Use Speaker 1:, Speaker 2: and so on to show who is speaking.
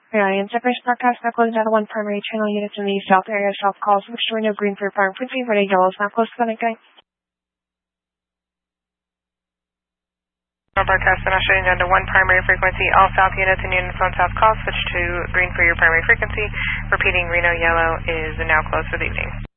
Speaker 1: Ryan, Zephyr's broadcast now closed out one primary channel units in the south area. South calls, which showing no green for farm frequency, red and yellow is not close to connecting.
Speaker 2: Broadcast now shutting down to one primary frequency. All south units and units on south call switch to green for your primary frequency. Repeating, Reno yellow is now closed for the evening.